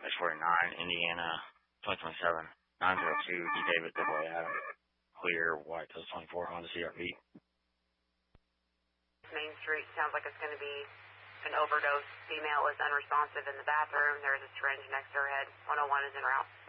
49, Indiana, 2027, 902, D. David, double A Adam, clear, white, 24, Honda CRV. Main Street, sounds like it's going to be an overdose. Female is unresponsive in the bathroom. There's a syringe next to her head. 101 is en route.